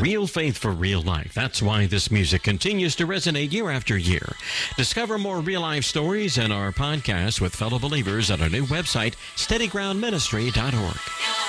Real faith for real life. That's why this music continues to resonate year after year. Discover more real life stories in our podcast with fellow believers at our new website, steadygroundministry.org.